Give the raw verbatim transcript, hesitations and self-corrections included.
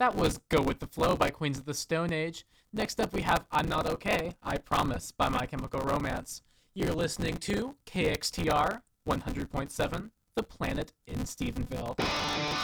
That was Go With The Flow by Queens of the Stone Age. Next up we have I'm Not Okay, I Promise by My Chemical Romance. You're listening to K X T R one hundred point seven, The Planet in Stephenville.